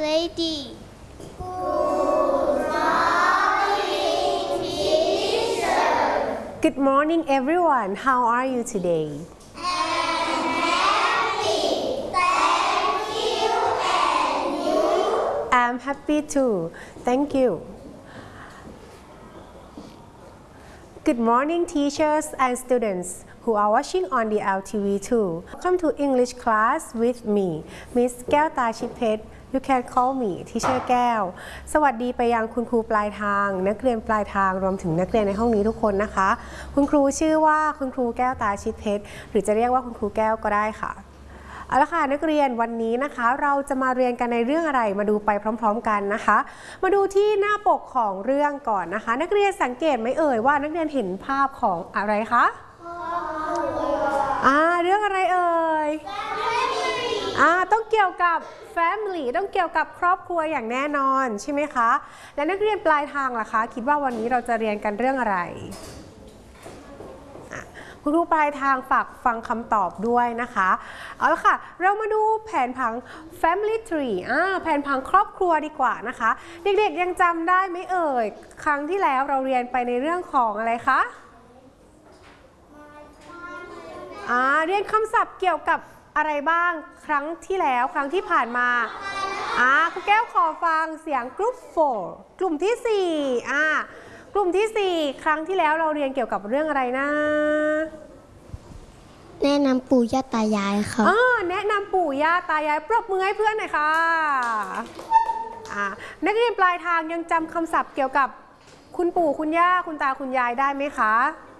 lady. Good morning, everyone. How are you today? I'm happy too. Thank you. Good morning, teachers and students who are watching on the LTV too. Welcome to English class with me, Miss แก้วตาชิดเพชร You can call me Teacher แก้ว สวัสดีไปยังคุณครูปลายทางนักเรียนปลายทางรวมถึงนักเรียนในห้องนี้ทุกคนนะคะ คุณครูชื่อว่าคุณครูแก้วตาชิดเพชรหรือจะเรียกว่าคุณครูแก้วก็ได้ค่ะ เอาละค่ะนักเรียนวันนี้นะคะเราจะมาเรียนกันในเรื่องอะไรมาดูไปพร้อมๆกันนะคะมาดูที่หน้าปกของเรื่องก่อนนะคะนักเรียนสังเกตไหมเอ่ยว่านักเรียนเห็นภาพของอะไรคะเรื่องอะไรเอ่ยต้องเกี่ยวกับ family ต้องเกี่ยวกับครอบครัวอย่างแน่นอนใช่ไหมคะและนักเรียนปลายทางล่ะคะคิดว่าวันนี้เราจะเรียนกันเรื่องอะไรคุณครูปลายทางฝากฟังคำตอบด้วยนะคะเอาละค่ะเรามาดูแผนผัง family tree แผนผังครอบครัวดีกว่านะคะเด็กๆยังจำได้ไหมเอ่ยครั้งที่แล้วเราเรียนไปในเรื่องของอะไรคะเรียนคำศัพท์เกี่ยวกับอะไรบ้างครั้งที่แล้วครั้งที่ผ่านมาครูแก้วขอฟังเสียง group 4 กลุ่มที่4กลุ่มที่4ครั้งที่แล้วเราเรียนเกี่ยวกับเรื่องอะไรนะแนะนำปู่ย่าตายายครับแนะนำปู่ย่าตายายปรบมือให้เพื่อนหน่อยค่ะนักเรียนปลายทางยังจำคำศัพท์เกี่ยวกับคุณปู่คุณย่าคุณตาคุณยายได้ไหมคะ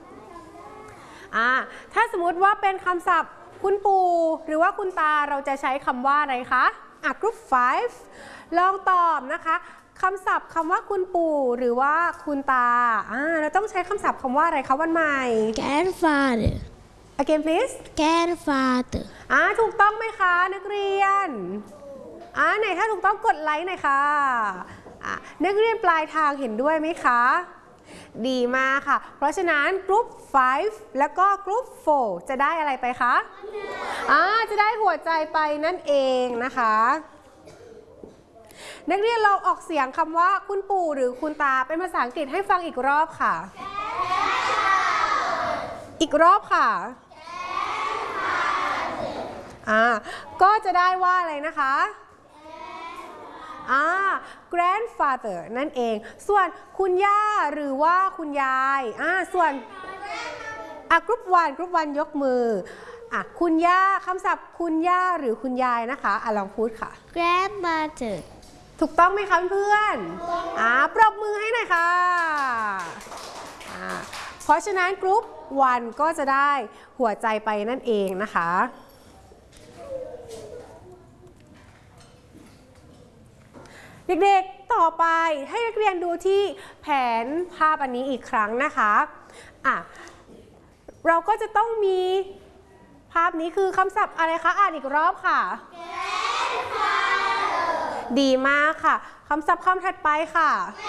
ถ้าสมมติว่าเป็นคำศัพท์คุณปู่หรือว่าคุณตาเราจะใช้คำว่าอะไรคะgroup 5ลองตอบนะคะคำศัพท์คำว่าคุณปู่หรือว่าคุณตาเราต้องใช้คำศัพท์คำว่าอะไรคะวันใหม่ grandfather again please grandfather ถูกต้องไหมคะนักเรียนไหนถ้าถูกต้องกดไลค์หน่อยค่ะนักเรียนปลายทางเห็นด้วยไหมคะดีมากค่ะเพราะฉะนั้นกลุ่ม5แล้วก็กลุ่ม4จะได้อะไรไปคะจะได้หัวใจไปนั่นเองนะคะนักเรียนลองออกเสียงคำว่าคุณปู่หรือคุณตาเป็นภาษาอังกฤษให้ฟังอีกรอบค่ะอีกรอบค่ะก็จะได้ว่าอะไรนะคะgrandfather นั่นเองส่วนคุณย่าหรือว่าคุณยายส่วนกรุ๊ป1ยกมือคุณย่าคำศัพท์คุณย่าหรือคุณยายนะคะลองพูดค่ะ grandmother ถูกต้องไหมคะเพื่อนปรบมือให้หน่อยค่ะเพราะฉะนั้นกรุ๊ป1ก็จะได้หัวใจไปนั่นเองนะคะเด็กๆต่อไปให้นักเรียนดูที่แผนภาพอันนี้อีกครั้งนะคะเราก็จะต้องมีภาพนี้คือคำศัพท์อะไรคะอ่านอีกรอบค่ะ ดีมากค่ะคำศัพท์คำถัดไปค่ะ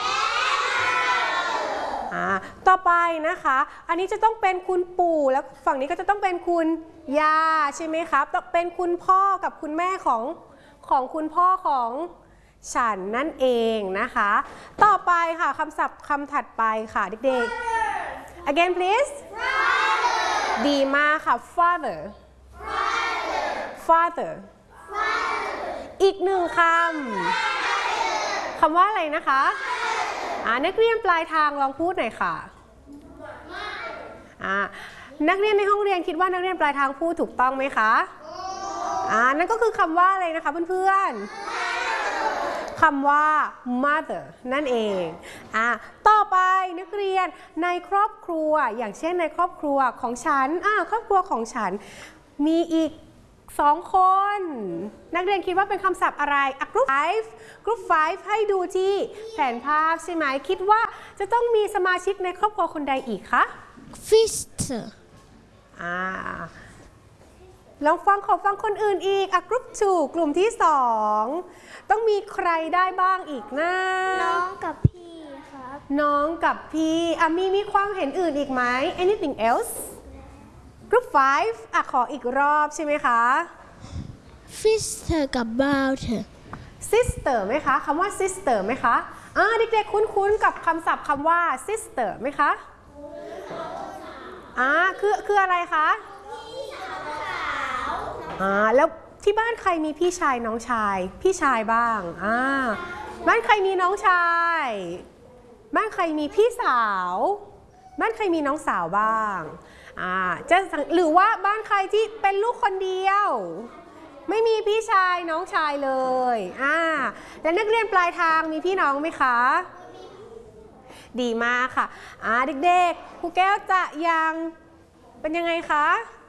ต่อไปนะคะอันนี้จะต้องเป็นคุณปู่แล้วฝั่งนี้ก็จะต้องเป็นคุณย่าใช่ไหมครับต้องเป็นคุณพ่อกับคุณแม่ของคุณพ่อของฉันนั่นเองนะคะต่อไปค่ะคำศัพท์คำถัดไปค่ะเด็กๆ again please ดีมากค่ะ father อีกหนึ่งคำว่าอะไรนะคะนักเรียนปลายทางลองพูดหน่อยค่ะนักเรียนในห้องเรียนคิดว่านักเรียนปลายทางพูดถูกต้องไหมคะนั่นก็คือคำว่าอะไรนะคะเพื่อนๆคำว่า mother นั่นเองต่อไปนักเรียนในครอบครัวอย่างเช่นในครอบครัวของฉันครอบครัวของฉันมีอีก2 คนนักเรียนคิดว่าเป็นคำศัพท์อะไรกรุ๊ป 5ให้ดูที่แผนภาพใช่ไหมคิดว่าจะต้องมีสมาชิกในครอบครัวคนใดอีกคะ sister ลองขอฟังคนอื่นอีกกรุ๊ป 2กลุ่มที่2ต้องมีใครได้บ้างอีกนะน้องกับพี่ครับน้องกับพี่มีความเห็นอื่นอีกไหม anything elseกรุ๊ป 5ขออีกรอบใช่ไหมคะ sister กับ brother sister ไหมคะคำว่า sister ไหมคะเด็กๆคุ้นๆกับคำศัพท์คำว่า sister ไหมคะคืออะไรคะแล้วที่บ้านใครมีพี่ชายน้องชายพี่ชายบ้างบ้านใครมีน้องชายบ้านใครมีพี่สาวบ้านใครมีน้องสาวบ้างหรือว่าบ้านใครที่เป็นลูกคนเดียวไม่มีพี่ชายน้องชายเลยแล้วนักเรียนปลายทางมีพี่น้องไหมคะดีมากค่ะเด็กๆครูแก้วจะยังเป็นยังไงคะ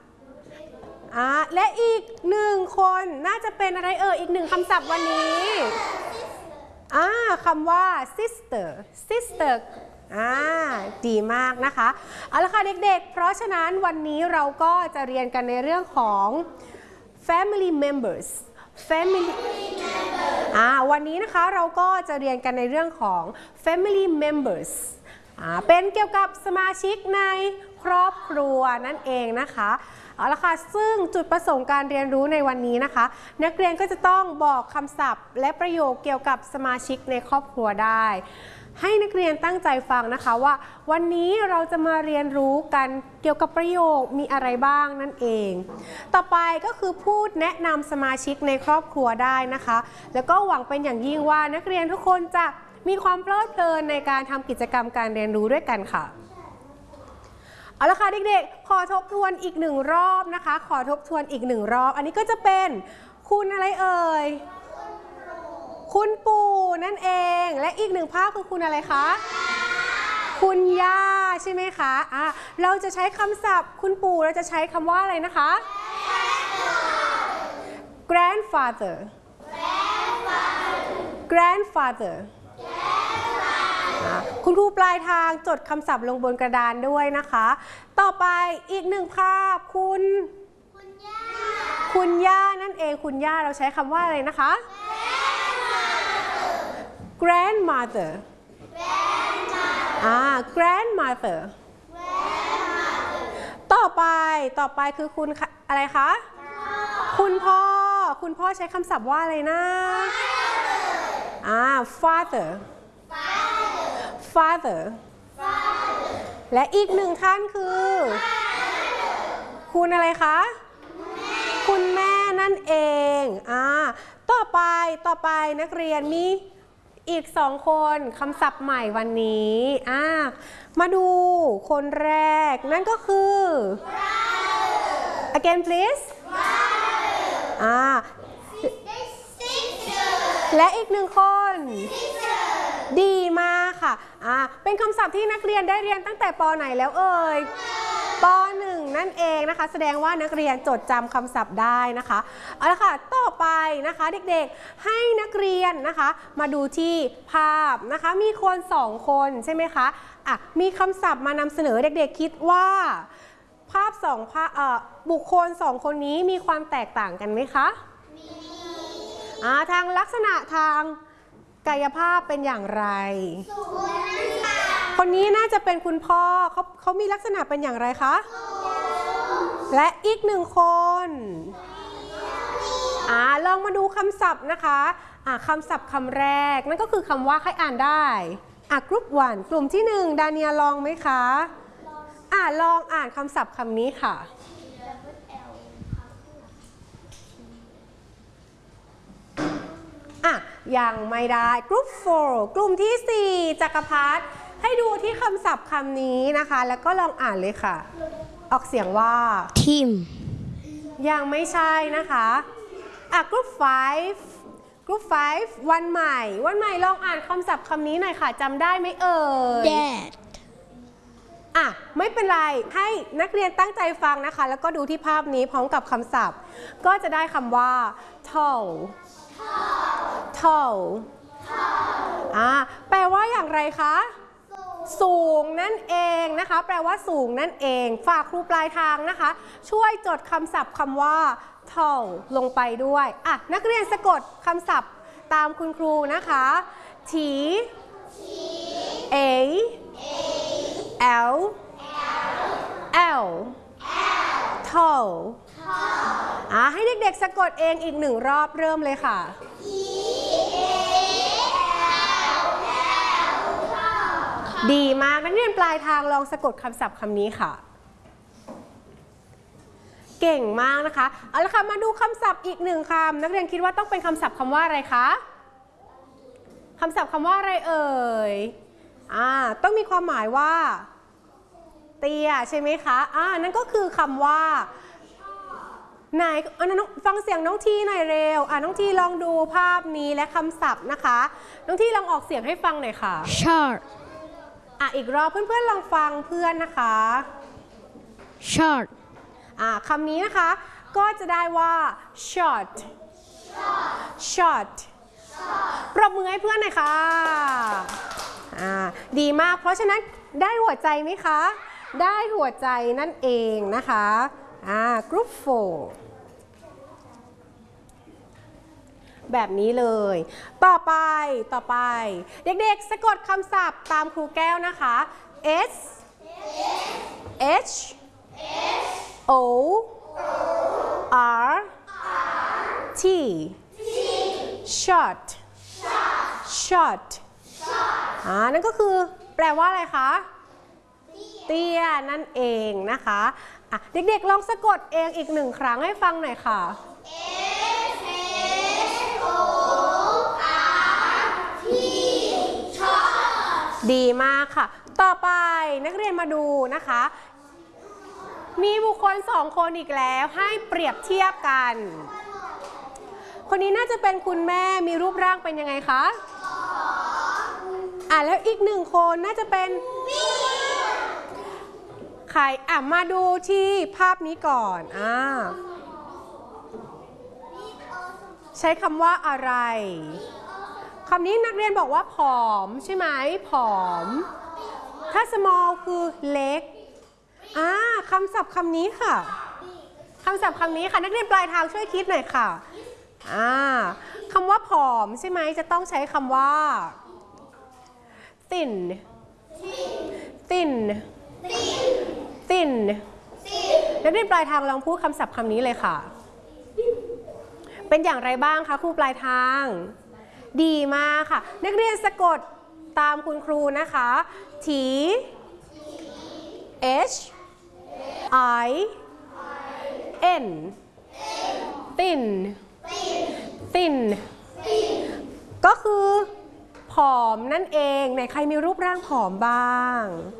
และอีกหนึ่งคนน่าจะเป็นอะไรอีกหนึ่งคำศัพท์วันนี้คำว่า sister ดีมากนะคะเอาละค่ะเด็กๆเพราะฉะนั้นวันนี้เราก็จะเรียนกันในเรื่องของ family members วันนี้นะคะเราก็จะเรียนกันในเรื่องของ family members เป็นเกี่ยวกับสมาชิกในครอบครัวนั่นเองนะคะเอาละค่ะซึ่งจุดประสงค์การเรียนรู้ในวันนี้นะคะนักเรียนก็จะต้องบอกคำศัพท์และประโยคเกี่ยวกับสมาชิกในครอบครัวได้ให้นักเรียนตั้งใจฟังนะคะว่าวันนี้เราจะมาเรียนรู้กันเกี่ยวกับประโยคมีอะไรบ้างนั่นเองต่อไปก็คือพูดแนะนำสมาชิกในครอบครัวได้นะคะแล้วก็หวังเป็นอย่างยิ่งว่านักเรียนทุกคนจะมีความเพลิดเพลินในการทำกิจกรรมการเรียนรู้ด้วยกันค่ะเอาละค่ะเด็กๆขอทบทวนอีกหนึ่งรอบนะคะขอทบทวนอีกหนึ่งรอบอันนี้ก็จะเป็นคุณอะไรเอ่ยคุณปู่นั่นเองและอีกหนึ่งภาพคือคุณอะไรคะคุณย่าใช่ไหมคะเราจะใช้คำศัพท์คุณปู่เราจะใช้คำว่าอะไรนะคะ grandfather คุณครูปลายทางจดคำศัพท์ลงบนกระดานด้วยนะคะต่อไปอีกหนึ่งภาพคุณย่านั่นเองคุณย่าเราใช้คำว่าอะไรนะคะ grandmother ต่อไปคือคุณอะไรคะคุณพ่อใช้คำศัพท์ว่าอะไรนะfather และอีกหนึ่งท่านคือคุณอะไรคะคุณแม่นั่นเองต่อไปนักเรียนมีอีก2คนคำศัพท์ใหม่วันนี้มาดูคนแรกนั่นก็คือ again please และอีกหนึ่งคนดีมากค่ะเป็นคำศัพท์ที่นักเรียนได้เรียนตั้งแต่ป.ไหนแล้วเอ่ยป.1 นั่นเองนะคะแสดงว่านักเรียนจดจำคำศัพท์ได้นะคะเอาละค่ะต่อไปนะคะเด็กๆให้นักเรียนนะคะมาดูที่ภาพนะคะมีคน2คนใช่ไหมคะมีคำศัพท์มานำเสนอเด็กๆคิดว่าภาพบุคคล2คนนี้มีความแตกต่างกันไหมคะทางลักษณะทางกายภาพเป็นอย่างไรคนนี้น่าจะเป็นคุณพ่อเขามีลักษณะเป็นอย่างไรคะและอีกหนึ่งคนลองมาดูคำศัพท์นะคะคำศัพท์คำแรกนั่นก็คือคำว่าใครอ่านได้กรุ๊ป1กลุ่มที่1ดาเนียลองไหมคะลองอ่านคำศัพท์คำนี้ค่ะยังไม่ได้กรุ๊ป4กลุ่มที่4จักรพัฒน์ให้ดูที่คำศัพท์คำนี้นะคะแล้วก็ลองอ่านเลยค่ะออกเสียงว่าทีมยังไม่ใช่นะคะกรุ๊ป5วันใหม่ลองอ่านคำศัพท์คำนี้หน่อยค่ะจำได้ไหมเอ่ย Dad ไม่เป็นไรให้นักเรียนตั้งใจฟังนะคะแล้วก็ดูที่ภาพนี้พร้อมกับคำศัพท์ก็จะได้คำว่า tall แปลว่าอย่างไรคะสูงนั่นเองนะคะแปลว่าสูงนั่นเองฝากครูปลายทางนะคะช่วยจดคำศัพท์คำว่า tall ลงไปด้วยนักเรียนสะกดคำศัพท์ตามคุณครูนะคะ T A L L tall ให้เด็กๆสะกดเองอีก1รอบเริ่มเลยค่ะดีมากนักเรียนปลายทางลองสะกดคำศัพท์คำนี้ค่ะเก่งมากนะคะเอาละค่ะมาดูคำศัพท์อีกหนึ่งคำนักเรียนคิดว่าต้องเป็นคำศัพท์คำว่าอะไรคะคำศัพท์คำว่าอะไรเอ่ยต้องมีความหมายว่าเตี้ยใช่ไหมคะนั่นก็คือคำว่าไหนฟังเสียงน้องทีหน่อยเร็วน้องทีลองดูภาพนี้และคำศัพท์นะคะน้องทีลองออกเสียงให้ฟังหน่อยค่ะ short อีกรอบเพื่อนๆลองฟังเพื่อนนะคะ short คำนี้นะคะก็จะได้ว่า short short ปรบมือให้เพื่อนหน่อยค่ะดีมากเพราะฉะนั้นได้หัวใจไหมคะได้หัวใจนั่นเองนะคะgroup 4แบบนี้เลยต่อไปเด็กๆสะกดคำศัพท์ตามครูแก้วนะคะ S H O R T short short นั่นก็คือแปลว่าอะไรคะเตี้ยนั่นเองนะคะเด็กๆลองสะกดเองอีกหนึ่งครั้งให้ฟังหน่อยค่ะ S H O R T short ดีมากค่ะต่อไปนักเรียนมาดูนะคะมีบุคคล2 คนอีกแล้วให้เปรียบเทียบกันคนนี้น่าจะเป็นคุณแม่มีรูปร่างเป็นยังไงคะแล้วอีก1 คนน่าจะเป็นใครมาดูที่ภาพนี้ก่อนใช้คำว่าอะไรคำนี้นักเรียนบอกว่าผอมใช่ไหมผอมถ้า small คือเล็กคำศัพท์คำนี้ค่ะคำศัพท์คำนี้ค่ะนักเรียนปลายทางช่วยคิดหน่อยค่ะคำว่าผอมใช่ไหมจะต้องใช้คำว่า thin thin thin นักเรียนปลายทางลองพูดคำศัพท์คำนี้เลยค่ะเป็นอย่างไรบ้างคะครูปลายทางดีมากค่ะนักเรียนสะกดตามคุณครูนะคะ T H I N thin thin ก็คือผอมนั่นเองไหนใครมีรูปร่างผอมบ้าง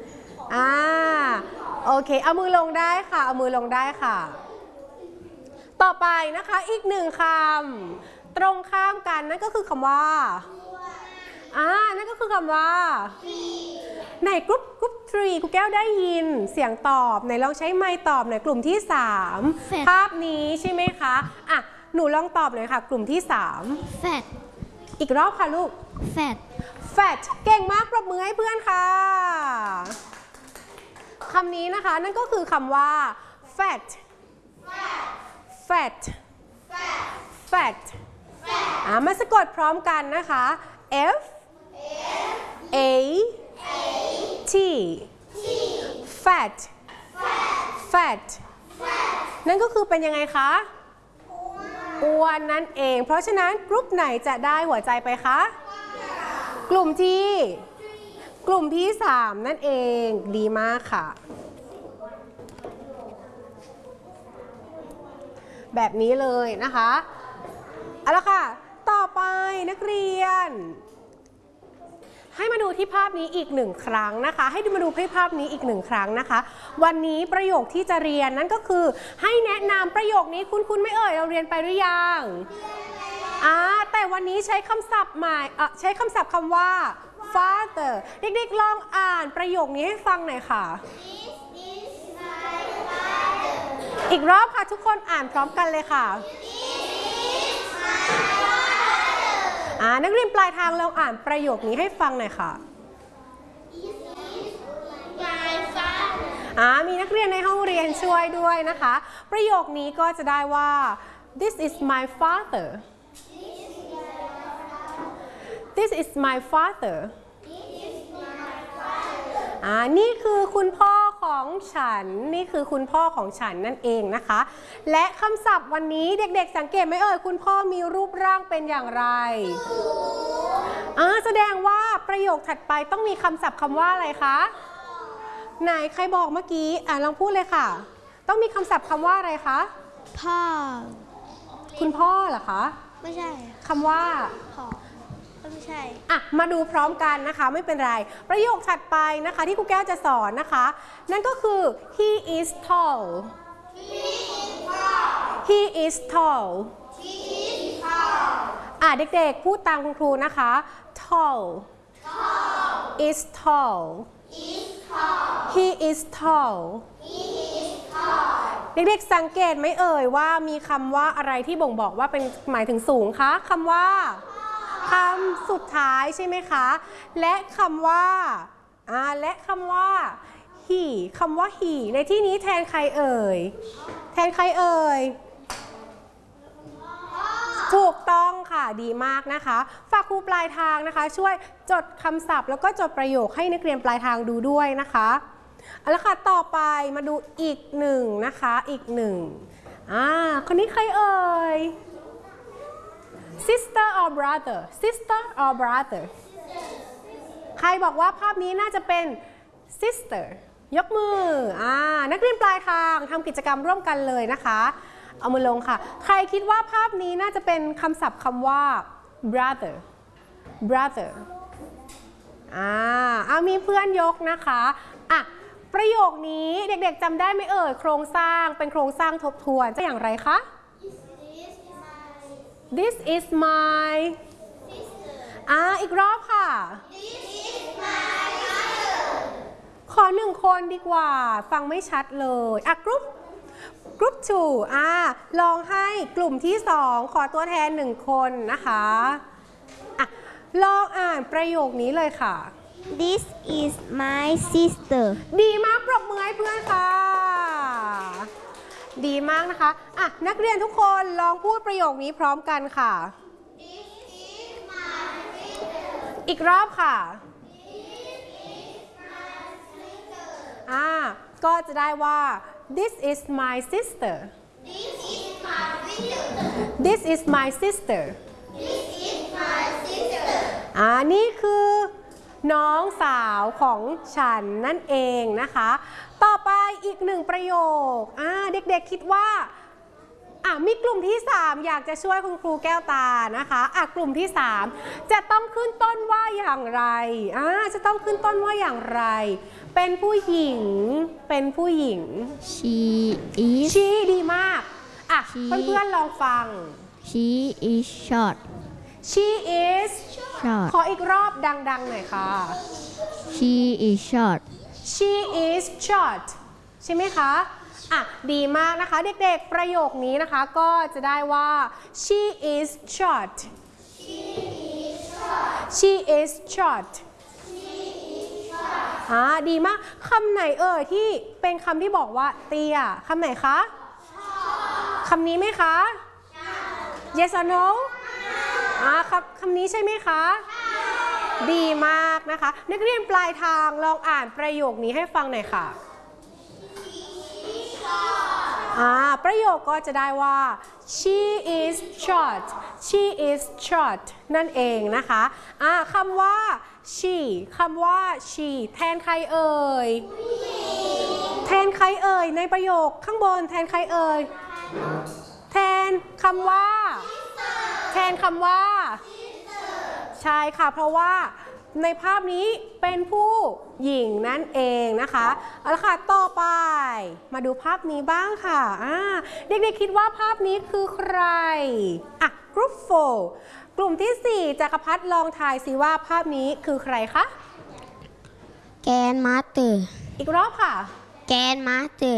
โอเคเอามือลงได้ค่ะเอามือลงได้ค่ะต่อไปนะคะอีก1 คำตรงข้ามกันนั่นก็คือคำว่านั่นก็คือคำว่าในกรุ๊ป3ครูแก้วได้ยินเสียงตอบไหนลองใช้ไมค์ตอบหน่อยกลุ่มที่3ภาพนี้ใช่ไหมคะหนูลองตอบหน่อยค่ะกลุ่มที่3 fat อีกรอบค่ะลูก fat เก่งมากปรบมือให้เพื่อนค่ะคำนี้นะคะนั่นก็คือคำว่า fat มาสะกดพร้อมกันนะคะ F A T fat นั่นก็คือเป็นยังไงคะอ้วนนั่นเองเพราะฉะนั้นกลุ่มไหนจะได้หัวใจไปคะกลุ่มที่3นั่นเองดีมากค่ะแบบนี้เลยนะคะเอาละค่ะต่อไปนักเรียนให้มาดูที่ภาพนี้อีก1 ครั้งนะคะให้มาดูที่ภาพนี้อีก1 ครั้งนะคะวันนี้ประโยคที่จะเรียนนั่นก็คือให้แนะนำประโยคนี้คุณไม่เอ่ยเราเรียนไปหรือยังแต่วันนี้ใช้คำศัพท์ใหม่ใช้คำศัพท์คำว่า father เด็กๆลองอ่านประโยคนี้ให้ฟังหน่อยค่ะ อีกรอบค่ะทุกคนอ่านพร้อมกันเลยค่ะนักเรียนปลายทางลองอ่านประโยคนี้ให้ฟังหน่อยค่ะมีนักเรียนในห้องเรียนช่วยด้วยนะคะประโยคนี้ก็จะได้ว่า this is my father this is my father นี่คือคุณพ่อของฉันนี่คือคุณพ่อของฉันนั่นเองนะคะและคำศัพท์วันนี้เด็กๆสังเกตไหมเอ่ยคุณพ่อมีรูปร่างเป็นอย่างไรแสดงว่าประโยคถัดไปต้องมีคำศัพท์คำว่าอะไรคะไหนใครบอกเมื่อกี้ลองพูดเลยค่ะต้องมีคำศัพท์คำว่าอะไรคะพ่อคุณพ่อเหรอคะไม่ใช่คำว่าพ่อไม่ใช่มาดูพร้อมกันนะคะไม่เป็นไรประโยคถัดไปนะคะที่ครูแก้วจะสอนนะคะนั่นก็คือ he is tall he is tall เด็กๆพูดตามคุณครูนะคะ tall is tall he is tall เด็กๆสังเกตไหมเอ่ยว่ามีคำว่าอะไรที่บ่งบอกว่าเป็นหมายถึงสูงคะคำว่าคำสุดท้ายใช่ไหมคะและคำว่าhe คำว่า he ในที่นี้แทนใครเอ่ยถูกต้องค่ะดีมากนะคะฝากครูปลายทางนะคะช่วยจดคำศัพท์แล้วก็จดประโยคให้นักเรียนปลายทางดูด้วยนะคะเอาละค่ะต่อไปมาดูอีกหนึ่งนะคะอีกหนึ่งคนนี้ใครเอ่ย sister or brother ใครบอกว่าภาพนี้น่าจะเป็น sister ยกมือนักเรียนปลายทางทำกิจกรรมร่วมกันเลยนะคะเอามือลงค่ะใครคิดว่าภาพนี้น่าจะเป็นคำศัพท์คำว่า brother มีเพื่อนยกนะคะประโยคนี้เด็กๆจำได้ไหมเอ่ยโครงสร้างเป็นโครงสร้างทบทวนจะอย่างไรคะ This is my อีกรอบค่ะ This is my mother ขอหนึ่งคนดีกว่าฟังไม่ชัดเลยGroup 2ลองให้กลุ่มที่2ขอตัวแทน1คนนะคะลองอ่านประโยคนี้เลยค่ะ This is my sister ดีมากปรบมือให้เพื่อนค่ะดีมากนะคะนักเรียนทุกคนลองพูดประโยคนี้พร้อมกันค่ะ This is my sister อีกรอบค่ะ This is my sister ก็จะได้ว่า This is my sister This is my sister นี่คือน้องสาวของฉันนั่นเองนะคะต่อไปอีกหนึ่งประโยคเด็กๆคิดว่ามีกลุ่มที่3อยากจะช่วยคุณครูแก้วตานะคะกลุ่มที่3จะต้องขึ้นต้นว่าอย่างไรจะต้องขึ้นต้นว่าอย่างไรเป็นผู้หญิง she is ดีมากเพื่อนๆลองฟัง she is short ขออีกรอบดังๆหน่อยค่ะ she is short ใช่ไหมคะดีมากนะคะเด็กๆประโยคนี้นะคะก็จะได้ว่า she is short ดีมากคำไหนที่เป็นคำที่บอกว่าเตี้ยคำไหนคะคำนี้ไหมคะ yes or no คำนี้ใช่ไหมคะดีมากนะคะนักเรียนปลายทางลองอ่านประโยคนี้ให้ฟังหน่อยค่ะประโยคก็จะได้ว่า she is short นั่นเองนะคะคำว่า she แทนใครเอ่ยในประโยคข้างบนแทนใครเอ่ยแทนคำว่าใช่ค่ะเพราะว่าในภาพนี้เป็นผู้หญิงนั่นเองนะคะเอาละค่ะต่อไปมาดูภาพนี้บ้างค่ะเด็กๆคิดว่าภาพนี้คือใครGroup 4กลุ่มที่4จักรพัฒน์ลองทายสิว่าภาพนี้คือใครคะ Grandmother อีกรอบค่ะ Grandmother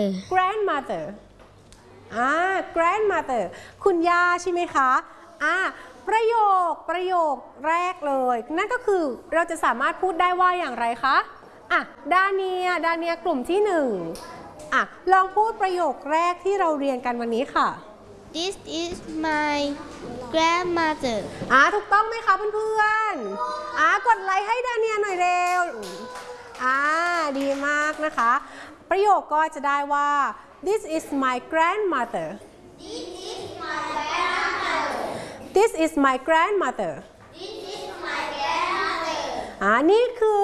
Grandmother คุณย่าใช่ไหมคะประโยคแรกเลยนั่นก็คือเราจะสามารถพูดได้ว่าอย่างไรคะดาเนียกลุ่มที่1ลองพูดประโยคแรกที่เราเรียนกันวันนี้ค่ะ This is my grandmother ถูกต้องไหมคะเพื่อนๆกดไลค์ให้ดาเนียหน่อยเร็วดีมากนะคะประโยคก็จะได้ว่า This is my grandmother This is my grandmother นี่คือ